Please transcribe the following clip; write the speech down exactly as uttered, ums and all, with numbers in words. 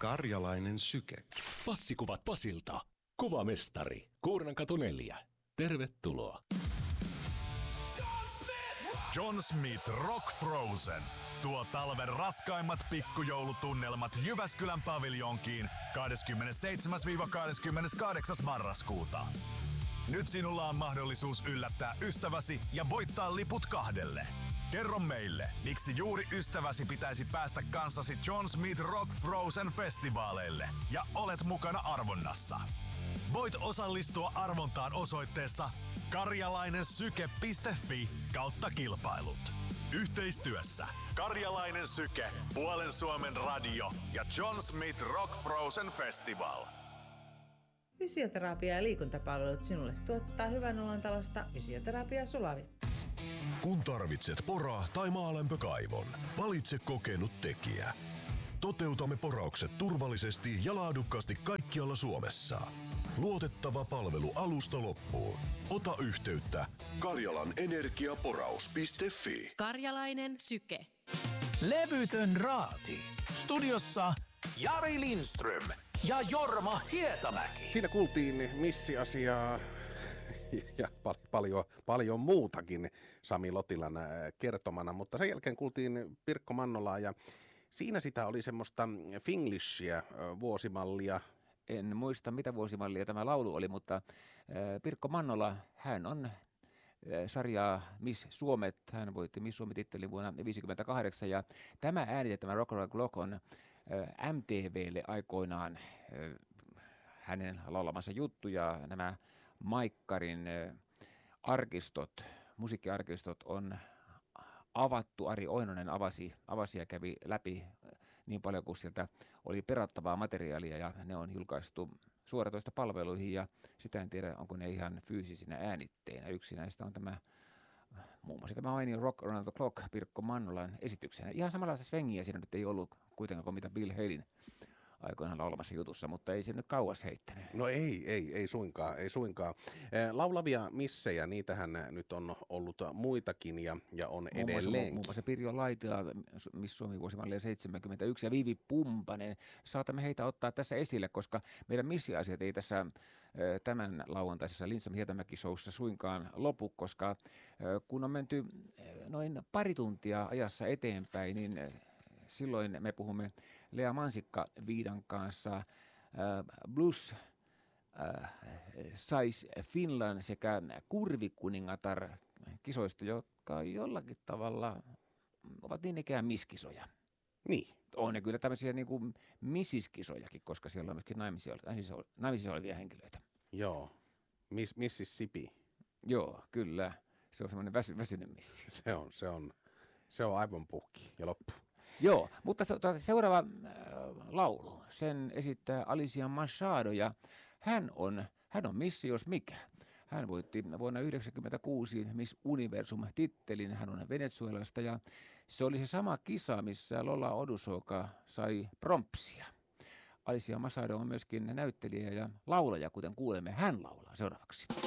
Karjalainen syke. Fassikuvat Pasilta. Kuvamestari. Kuurnankatu neljä. Tervetuloa. John Smith Rock Frozen. Tuo talven raskaimmat pikkujoulutunnelmat Jyväskylän paviljonkiin kahdeskymmenesseitsemäs kahdeskymmeneskahdeksas marraskuuta. Nyt sinulla on mahdollisuus yllättää ystäväsi ja voittaa liput kahdelle. Kerro meille, miksi juuri ystäväsi pitäisi päästä kanssasi John Smith Rock Frozen festivaaleille ja olet mukana arvonnassa. Voit osallistua arvontaan osoitteessa karjalainensyke piste fi kautta kilpailut. Yhteistyössä Karjalainen Syke, Puolen Suomen radio ja John Smith Rock Frozen Festival. Fysioterapia ja liikuntapalvelut sinulle tuottaa Hyvän olon talosta Fysioterapia Sulavi. Kun tarvitset pora- tai maalämpökaivon, valitse kokenut tekijä. Toteutamme poraukset turvallisesti ja laadukkaasti kaikkialla Suomessa. Luotettava palvelu alusta loppuun. Ota yhteyttä karjalanenergiaporaus piste fi. Karjalainen Syke. Levytön raati. Studiossa Jari Lindström ja Jorma Hietamäki. Siinä kuultiin missiasiaa ja pal- paljon, paljon muutakin Sami Lotilan kertomana, mutta sen jälkeen kuultiin Pirkko Mannolaa ja siinä sitä oli semmoista Finglishia vuosimallia. En muista, mitä vuosimallia tämä laulu oli, mutta Pirkko Mannola, hän on sarjaa Miss Suomet. Hän voitti Miss Suomi-tittelin vuonna tuhatyhdeksänsataaviisikymmentäkahdeksan ja tämä äänitetty, tämä Rock Around the Clock on M T V:lle aikoinaan hänen laulamansa juttu ja nämä Maikkarin arkistot, musiikkiarkistot on avattu. Ari Oinonen avasi, avasi ja kävi läpi niin paljon kuin sieltä oli perattavaa materiaalia ja ne on julkaistu suoratoista palveluihin ja sitä en tiedä, onko ne ihan fyysisinä äänitteinä. Yksi näistä on tämä, muun muassa tämä mainio Rock Around the Clock Pirkko Mannolan esityksenä. Ihan samanlaista svengiä siinä nyt ei ollut kuitenkaan kuin mitä Bill Halin aikoinaan laulamassa jutussa, mutta ei se nyt kauas heittänyt. No ei, ei, ei suinkaan, ei suinkaan. Laulavia missejä, niitähän nyt on ollut muitakin ja, ja on muun edelleen. Muun muassa Pirjo Laitila, Miss Suomi vuosimallia seitsemänkymmentäyksi ja Viivi Pumpanen. Saatamme heitä ottaa tässä esille, koska meidän missiasiat ei tässä tämän lauantaisessa Lindström Hietamäki showssa suinkaan lopu, koska kun on menty noin pari tuntia ajassa eteenpäin, niin silloin me puhumme Lea Mansikka-Viidan kanssa äh, Blues äh, Size Finland sekä Kurvikuningatar kisoista, jotka jollakin tavalla ovat niin ikään miskisoja. Niin. On ne kyllä tämmöisiä niin kuin missiskisojakin, koska siellä on myöskin naimisia, naimisia olevia henkilöitä. Joo, Miss, Mississippi. Joo, kyllä. Se on semmoinen väsy, väsynyt missi. Se on, se on, se on aivan puhki ja loppu. Joo, mutta seuraava äh, laulu, sen esittää Alicia Machado ja hän on, hän on missi jos mikä. Hän voitti vuonna yhdeksänkymmentäkuusi Miss Universum-tittelin, hän on Venezuelasta ja se oli se sama kisa, missä Lola Odusoka sai prompsia. Alicia Machado on myöskin näyttelijä ja laulaja, kuten kuulemme, hän laulaa seuraavaksi.